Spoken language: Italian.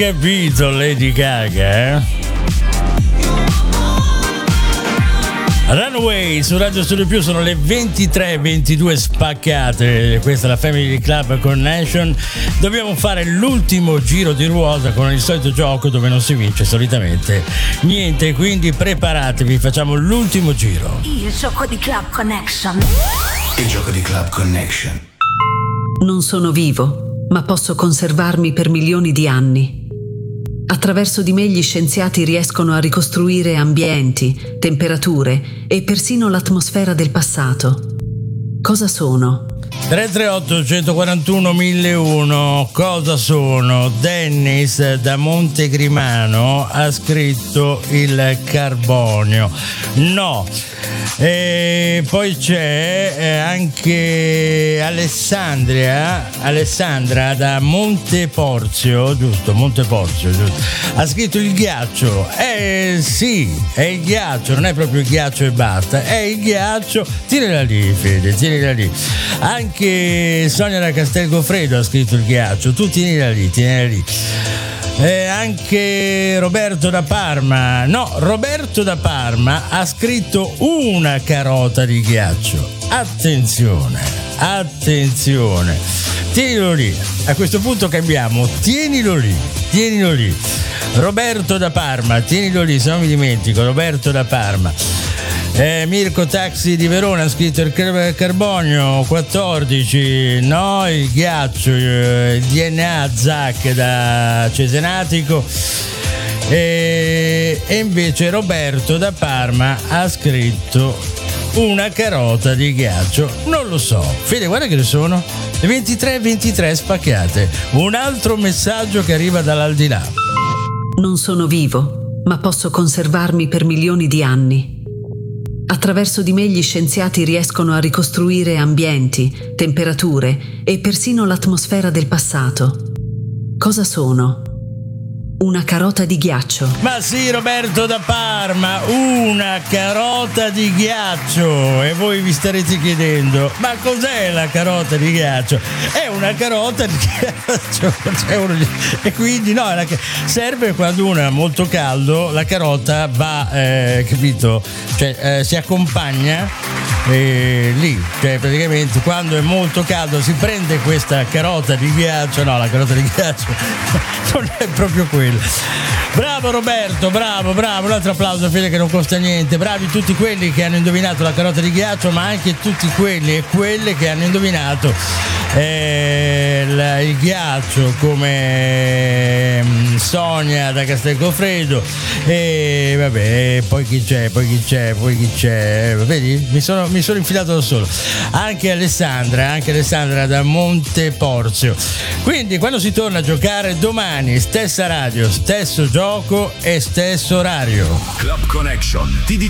Capito, Lady Gaga, eh? Runaway su Radio Studio Più, sono le 23:22 spaccate. Questa è la Family Club Connection. Dobbiamo fare l'ultimo giro di ruota con il solito gioco dove non si vince solitamente niente, quindi preparatevi, facciamo l'ultimo giro. Il gioco di Club Connection. Il gioco di Club Connection. Non sono vivo, ma posso conservarmi per milioni di anni. Attraverso di me gli scienziati riescono a ricostruire ambienti, temperature e persino l'atmosfera del passato. Cosa sono? 338 141 1001. Cosa sono? Dennis da Montegrimano ha scritto il carbonio. No. E poi c'è anche Alessandra da Monteporzio, giusto? Monteporzio, giusto? Ha scritto il ghiaccio. Sì, è il ghiaccio, non è proprio il ghiaccio e basta, è il ghiaccio. Tirala lì, Fede, tirala lì. Anche Sonia da Castelgofredo ha scritto il ghiaccio. Tu tienila lì. Anche Roberto da Parma. No, Roberto da Parma ha scritto una carota di ghiaccio. Attenzione. Tienilo lì. A questo punto cambiamo. Tienilo lì. Roberto da Parma, tienilo lì, se non mi dimentico. Roberto da Parma. Mirko Taxi di Verona ha scritto il carbonio 14, no, il ghiaccio, il DNA Zac da Cesenatico, e invece Roberto da Parma ha scritto una carota di ghiaccio. Non lo so. Fede, guarda che ne sono le 23:23 spaccate. Un altro messaggio che arriva dall'aldilà. Non sono vivo, ma posso conservarmi per milioni di anni. Attraverso di me gli scienziati riescono a ricostruire ambienti, temperature e persino l'atmosfera del passato. Cosa sono? Una carota di ghiaccio. Ma sì, Roberto da Parma, una carota di ghiaccio. E voi vi starete chiedendo, ma cos'è la carota di ghiaccio? È una carota di ghiaccio. E quindi no, serve quando uno è molto caldo, la carota va, capito? Cioè si accompagna lì, cioè praticamente quando è molto caldo si prende questa carota di ghiaccio. No, la carota di ghiaccio non è proprio quello. Bravo Roberto, bravo, un altro applauso a Fede che non costa niente. Bravi tutti quelli che hanno indovinato la carota di ghiaccio, ma anche tutti quelli e quelle che hanno indovinato il ghiaccio, come Sonia da Castelgofredo. E vabbè, poi chi c'è? Vedi? Mi sono infilato da solo. Anche Alessandra da Monteporzio. Quindi quando si torna a giocare domani, stessa radio, stesso gioco e stesso orario. Club Connection ti